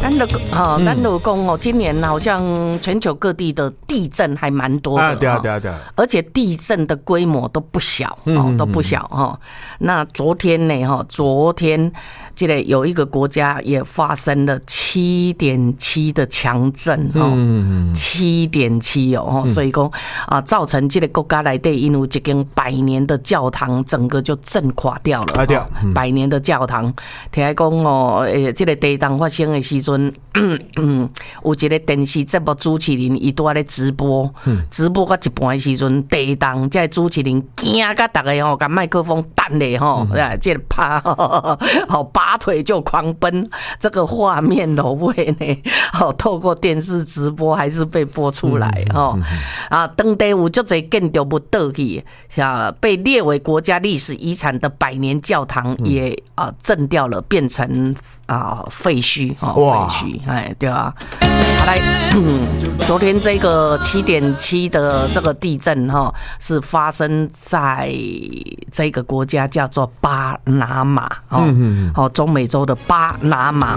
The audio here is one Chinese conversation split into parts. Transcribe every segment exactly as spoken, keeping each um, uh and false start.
咱的哈，咱老公哦，今年好像全球各地的地震还蛮多的，啊，对啊对啊对啊，而且地震的规模都不小哦，都不小哈。那昨天呢哈，昨天这个有一个国家也发生了七点七的强震哦，七点七哦，所以说啊，造成这个国家内底因为一间百年的教堂整个就震垮掉了，啊对，百年的教堂，听讲哦，诶，这个地震发生的时阵。嗯嗯，有一个电视节目主持人，伊拄仔咧直播，直播到一半的时阵，地动，这主持人惊甲大家吼，甲麦克风弹咧吼，啊，这个趴，好拔腿就狂奔，这个画面落尾呢，好透过电视直播还是被播出来吼，啊，当地有足侪建筑物倒去，啊，被列为国家历史遗产的百年教堂也啊震掉了，变成啊废墟，哦，废墟。哎，对啊，好来，嗯，昨天这个七点七的这个地震哈，是发生在这个国家叫做巴拿马哦，哦，中美洲的巴拿马。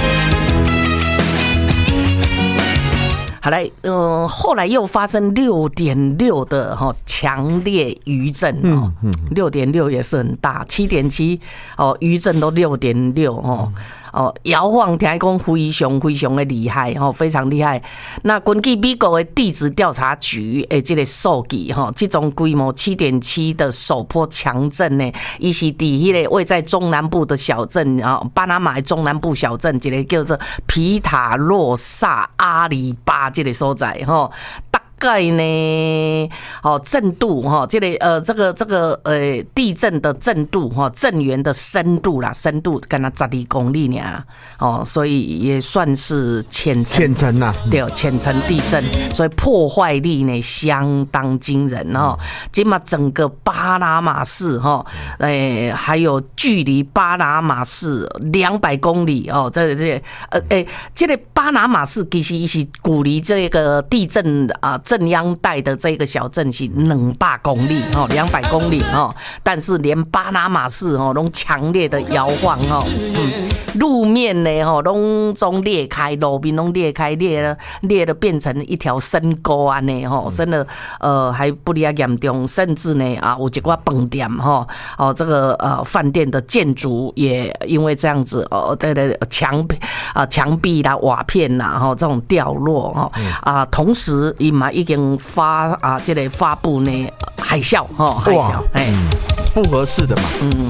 好来，呃，后来又发生六点六的哈强烈余震哦，六点六也是很大，七点七哦，余震都六点六哦。哦，摇晃听讲非常非常的厉害哈，非常厉害。那根据美国的地质调查局的这个数据哈，这种规模七点七的首波强震呢，伊是伫迄个位在中南部的小镇啊，巴拿马的中南部小镇，一个叫做皮塔洛萨阿里巴这个所在哈。大概呢，哦，震度哈，这个呃，这个这个呃，地震的震度哈，震源的深度啦，深度跟它十二公里呢，哦，所以也算是浅层， 浅层呐， 对，浅层地震，所以破坏力呢相当惊人哦。今嘛整个巴拿马市哈，诶，还有距离巴拿马市两百公里哦，这这呃诶，这个巴拿马市其实是距离这个地震啊。震央带的这个小镇是两百公里哦，两百公里哦，但是连巴拿马市哦，都强烈的摇晃哦，嗯，路面呢哦，都中裂开，路边都裂开，裂了裂了变成一条深沟啊呢哦，真的呃还不离啊严重，甚至呢啊有一寡饭店哈哦，这个呃饭店的建筑也因为这样子哦，这个墙啊墙壁啦、瓦片啦哈这种掉落哈啊，同时伊嘛。已经发啊，这个发布呢海啸哈，海啸哎， 复合式的嘛，嗯。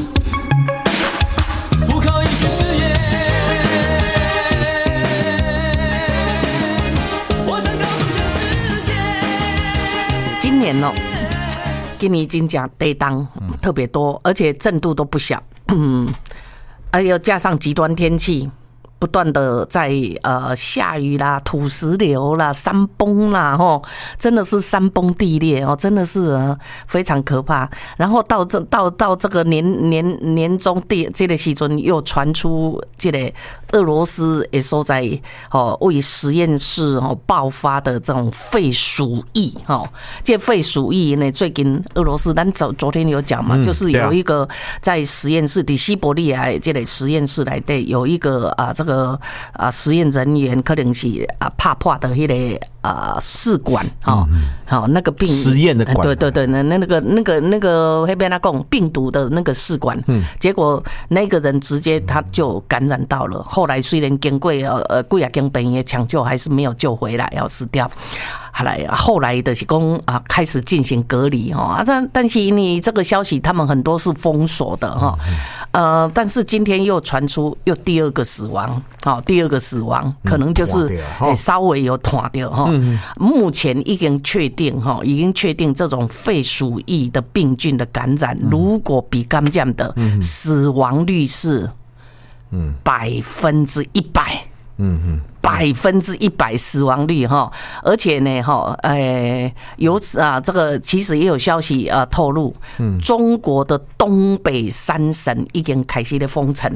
今年哦，今年真正地震特别多，而且震度都不小，嗯，还有加上极端天气。不断的在呃下雨啦、土石流啦、山崩啦，吼，真的是山崩地裂哦，真的是、呃、非常可怕。然后到这到到这个年年年中地这个时阵，又传出这个俄罗斯也所在哦为实验室哦爆发的这种废鼠疫哦，这废鼠疫呢，最近俄罗斯咱昨昨天有讲嘛，嗯、就是有一个在实验室的西伯利亚这个实验室来的有一个啊这个。这个啊，实验人员可能是啊怕破的那个啊试管哈，好、嗯、那个病实验的管， 对对对，那那个那个那个那边那讲病毒的那个试管，嗯，结果那个人直接他就感染到了，后来虽然经过呃呃几啊间病院抢救，还是没有救回来，要死掉。后来后来的是讲啊，开始进行隔离哈啊，但但是你这个消息，他们很多是封锁的哈，呃，但是今天又传出又第二个死亡，好，第二个死亡可能就是稍微有断掉哈。目前已经确定哈，已经确定这种肺鼠疫的病菌的感染，如果比刚讲的死亡率是百分之一百。嗯嗯，百分之一百死亡率哈，而且呢哈，呃，由此啊，这个其实也有消息啊透露，嗯，中国的东北三省已经开始的封城啊。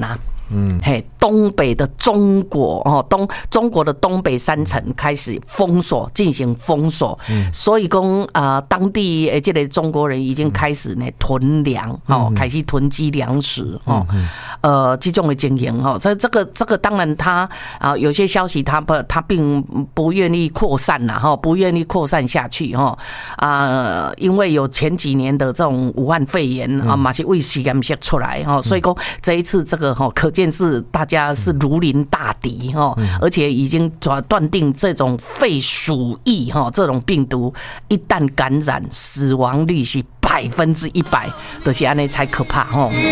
嗯，嘿，东北的中国哦，东中国的东北三城开始封锁，进行封锁，嗯，所以讲啊、呃，当地诶，这个中国人已经开始呢囤粮哦，开始囤积粮食哦，呃，这种的经营哦，这这个这个当然他啊、呃，有些消息他不他并不愿意扩散呐哈，不愿意扩散下去哈啊、呃，因为有前几年的这种武汉肺炎啊，嘛是为实验室出来哈，所以讲这一次这个哈，可见是大家是如临大敌哈，而且已经断定这种肺鼠疫哈这种病毒一旦感染，死亡率是百分之一百，就是安尼才可怕哈。